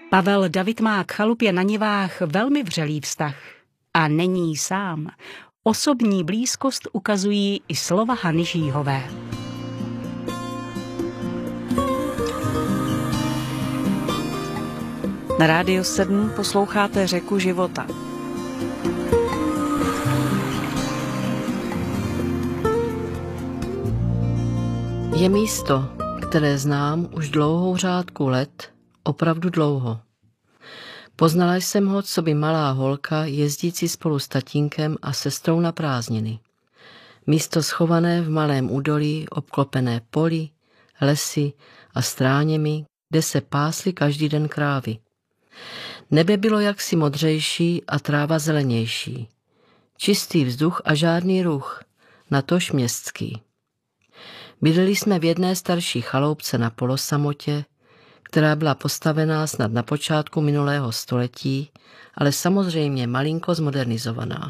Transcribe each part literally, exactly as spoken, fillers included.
Pavel David má k chalupě na Nivách velmi vřelý vztah. A není sám. Osobní blízkost ukazují i slova Hany Žíhové. Na Rádiu sedm posloucháte Řeku života. Je místo, které znám už dlouhou řádku let, opravdu dlouho. Poznala jsem ho coby malá holka jezdící spolu s tatínkem a sestrou na prázdniny. Místo schované v malém údolí, obklopené poli, lesy a stráněmi, kde se pásly každý den krávy. Nebe bylo jaksi modřejší a tráva zelenější. Čistý vzduch a žádný ruch, natož městský. Bydleli jsme v jedné starší chaloupce na polosamotě, která byla postavená snad na počátku minulého století, ale samozřejmě malinko zmodernizovaná.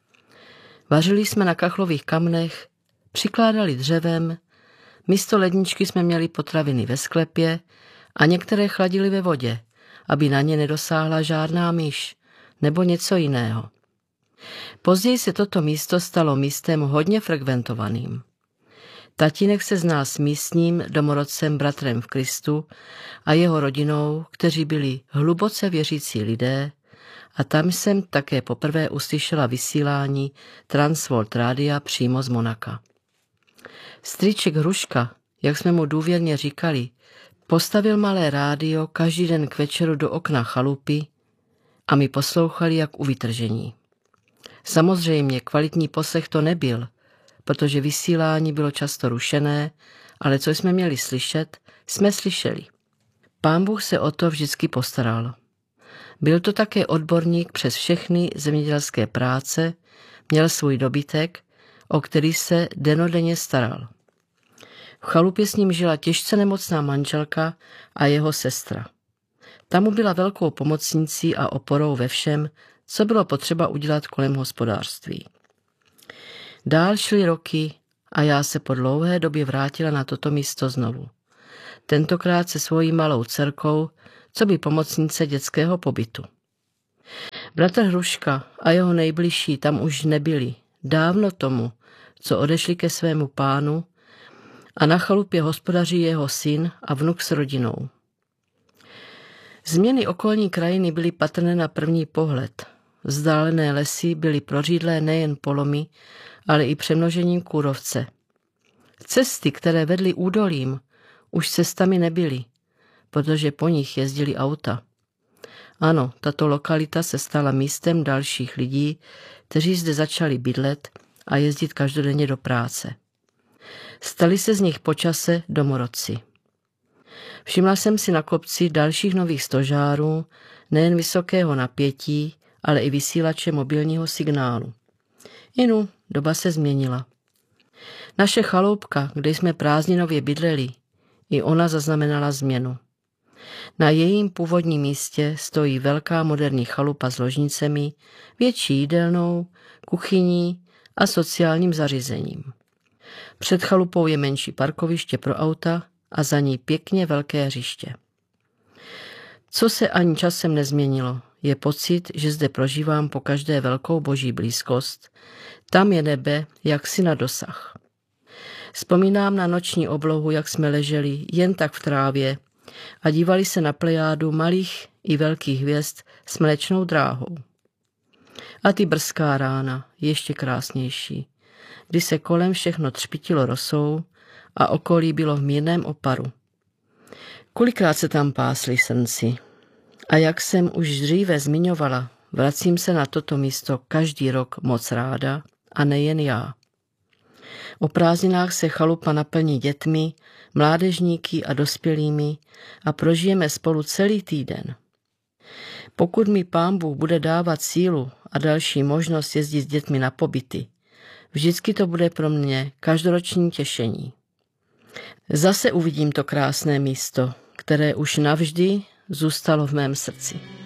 Vařili jsme na kachlových kamnech, přikládali dřevem, místo ledničky jsme měli potraviny ve sklepě a některé chladili ve vodě, aby na ně nedosáhla žádná myš nebo něco jiného. Později se toto místo stalo místem hodně frekventovaným. Tatínek se znal s místním domorodcem bratrem v Kristu a jeho rodinou, kteří byli hluboce věřící lidé, a tam jsem také poprvé uslyšela vysílání Transworld Rádia přímo z Monaka. Strýček Hruška, jak jsme mu důvěrně říkali, postavil malé rádio každý den k večeru do okna chalupy a my poslouchali jak u vytržení. Samozřejmě kvalitní poslech to nebyl, protože vysílání bylo často rušené, ale co jsme měli slyšet, jsme slyšeli. Pán Bůh se o to vždycky postaral. Byl to také odborník přes všechny zemědělské práce, měl svůj dobytek, o který se dennodenně staral. V chalupě s ním žila těžce nemocná manželka a jeho sestra. Ta mu byla velkou pomocnicí a oporou ve všem, co bylo potřeba udělat kolem hospodářství. Dál šly roky a já se po dlouhé době vrátila na toto místo znovu. Tentokrát se svojí malou dcerkou, co by pomocnice dětského pobytu. Bratr Hruška a jeho nejbližší tam už nebyli, dávno tomu, co odešli ke svému pánu, a na chalupě hospodaří jeho syn a vnuk s rodinou. Změny okolní krajiny byly patrné na první pohled. Vzdálené lesy byly prořídlé nejen polomy, ale i přemnožením kůrovce. Cesty, které vedly údolím, už cestami nebyly, protože po nich jezdili auta. Ano, tato lokalita se stala místem dalších lidí, kteří zde začali bydlet a jezdit každodenně do práce. Stali se z nich po čase domorodci. Všimla jsem si na kopci dalších nových stožárů, nejen vysokého napětí, ale i vysílače mobilního signálu. Inu, doba se změnila. Naše chaloupka, kde jsme prázdninově bydleli, i ona zaznamenala změnu. Na jejím původním místě stojí velká moderní chalupa s ložnicemi, větší jídelnou, kuchyní a sociálním zařízením. Před chalupou je menší parkoviště pro auta a za ní pěkně velké hřiště. Co se ani časem nezměnilo, je pocit, že zde prožívám po každé velkou boží blízkost. Tam je nebe jaksi na dosah. Vzpomínám na noční oblohu, jak jsme leželi jen tak v trávě a dívali se na plejádu malých i velkých hvězd s mléčnou dráhou. A ty brzká rána, ještě krásnější, kdy se kolem všechno třpitilo rosou a okolí bylo v mírném oparu. Kolikrát se tam pásli srnci. A jak jsem už dříve zmiňovala, vracím se na toto místo každý rok moc ráda a nejen já. O prázdninách se chalupa naplní dětmi, mládežníky a dospělými a prožijeme spolu celý týden. Pokud mi Pán Bůh bude dávat sílu a další možnost jezdit s dětmi na pobyty, vždycky to bude pro mě každoroční těšení. Zase uvidím to krásné místo, které už navždy zůstalo v mém srdci.